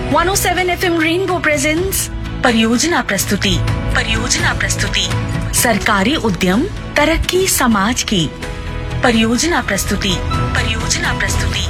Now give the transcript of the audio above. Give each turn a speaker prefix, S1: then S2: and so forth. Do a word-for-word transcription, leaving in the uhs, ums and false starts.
S1: one O seven F M rainbow presents परियोजना प्रस्तुति परियोजना प्रस्तुति सरकारी उद्यम तरक्की समाज की परियोजना प्रस्तुति परियोजना प्रस्तुति